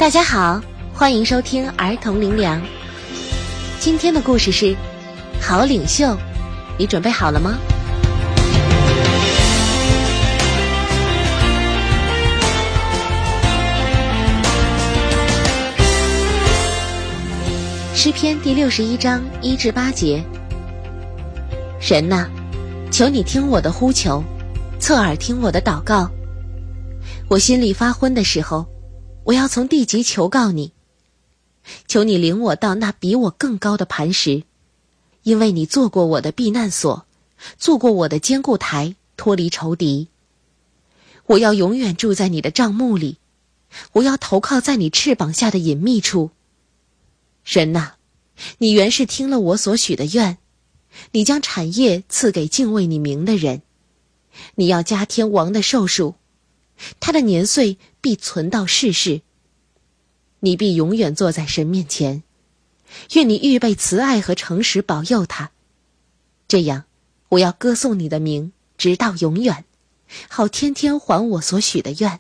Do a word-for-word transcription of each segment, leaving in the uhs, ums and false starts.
大家好，欢迎收听儿童灵粮。今天的故事是好领袖，你准备好了吗？诗篇第六十一章一至八节。神哪，求你听我的呼求，侧耳听我的祷告。我心里发昏的时候，我要从地极求告你，求你领我到那比我更高的磐石，因为你做过我的避难所，做过我的坚固台，脱离仇敌。我要永远住在你的帐幕里，我要投靠在你翅膀下的隐秘处。神哪，你原是听了我所许的愿，你将产业赐给敬畏你名的人。你要加添王的寿数，他的年岁必存到世世。你必永远坐在神面前，愿你预备慈爱和诚实保佑他。这样，我要歌颂你的名，直到永远，好天天还我所许的愿。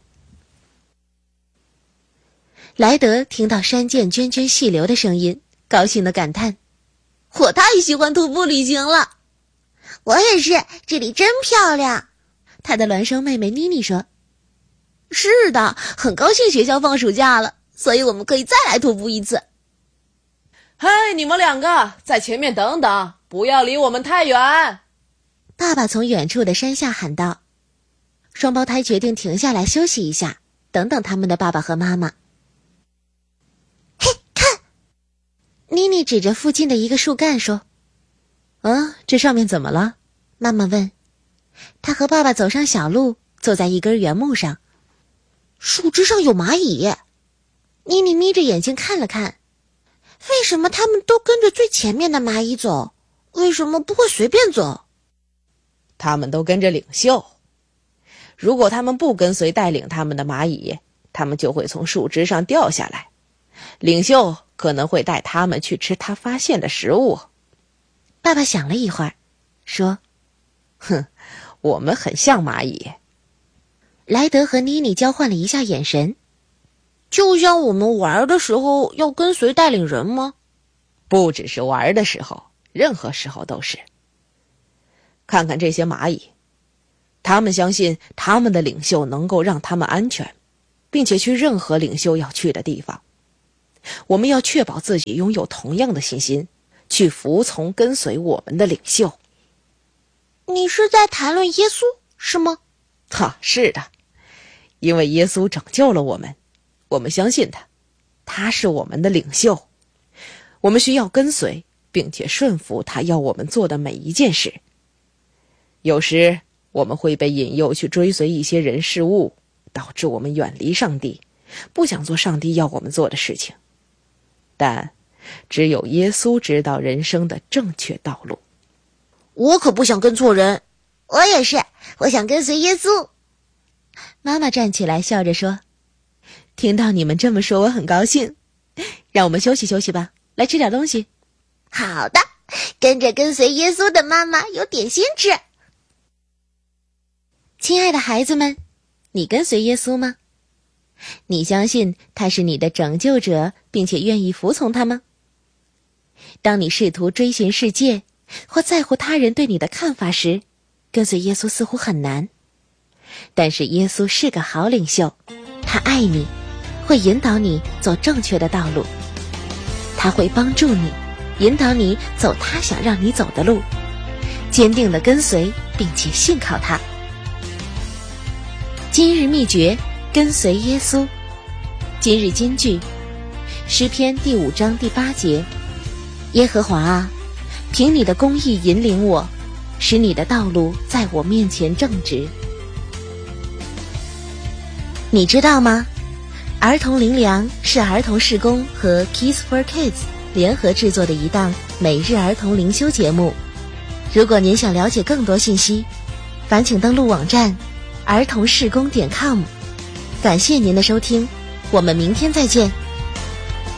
莱德听到山涧涓涓细流的声音，高兴地感叹： 我太喜欢徒步旅行了。 我也是，这里真漂亮。 他的孪生妹妹妮妮说： 是的，很高兴学校放暑假了，所以我们可以再来徒步一次。 嘿，你们两个在前面等等，不要离我们太远。 爸爸从远处的山下喊道。双胞胎决定停下来休息一下，等等他们的爸爸和妈妈。 嘿，看！ 妮妮指着附近的一个树干说：啊，这上面怎么了？妈妈问。她和爸爸走上小路，坐在一根原木上。 树枝上有蚂蚁。 妮妮眯着眼睛看了看。 为什么他们都跟着最前面的蚂蚁走？为什么不会随便走？ 他们都跟着领袖。如果他们不跟随带领他们的蚂蚁，他们就会从树枝上掉下来。领袖可能会带他们去吃他发现的食物。 爸爸想了一会儿，说： 哼，我们很像蚂蚁。 莱德和妮妮交换了一下眼神。 就像我们玩的时候要跟随带领人吗？ 不只是玩的时候，任何时候都是。看看这些蚂蚁，他们相信他们的领袖能够让他们安全，并且去任何领袖要去的地方。我们要确保自己拥有同样的信心，去服从跟随我们的领袖。 你是在谈论耶稣，是吗？ 哈，是的，因为耶稣拯救了我们，我们相信他，他是我们的领袖。我们需要跟随，并且顺服他要我们做的每一件事。有时我们会被引诱去追随一些人事物，导致我们远离上帝，不想做上帝要我们做的事情。但只有耶稣知道人生的正确道路。 我可不想跟错人。 我也是，我想跟随耶稣。 妈妈站起来笑着说：听到你们这么说，我很高兴。让我们休息休息吧，来吃点东西。 好的，跟着跟随耶稣的妈妈有点心吃。 亲爱的孩子们，你跟随耶稣吗？你相信他是你的拯救者，并且愿意服从他吗？当你试图追寻世界，或在乎他人对你的看法时，跟随耶稣似乎很难。但是耶稣是个好领袖，他爱你，会引导你走正确的道路。他会帮助你，引导你走他想让你走的路，坚定地跟随，并且信靠他。今日秘诀，跟随耶稣。今日金句，诗篇第五章第八节：耶和华啊，凭你的公义引领我，使你的道路在我面前正直。你知道吗？儿童灵粮是儿童事工和 Kids for Kids 联合制作的一档每日儿童灵修节目。如果您想了解更多信息，烦请登录网站儿童事工点 com。感谢您的收听，我们明天再见。